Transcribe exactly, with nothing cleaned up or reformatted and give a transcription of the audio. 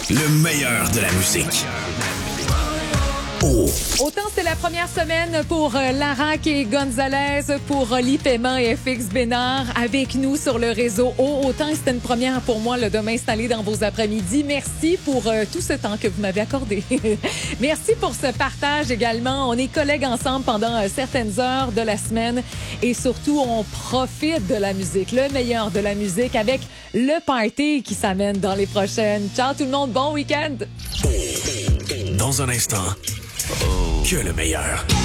Le meilleur de la musique. Oh. Autant c'était la première semaine pour euh, Larac et Gonzalez, pour Oli Paiement et F X Bénard avec nous sur le réseau O. Autant c'était une première pour moi là, de m'installer dans vos après-midi. Merci pour euh, tout ce temps que vous m'avez accordé. Merci pour ce partage également. On est collègues ensemble pendant euh, certaines heures de la semaine et surtout, on profite de la musique, le meilleur de la musique avec le party qui s'amène dans les prochaines. Ciao tout le monde, bon week-end! Dans un instant, que le meilleur.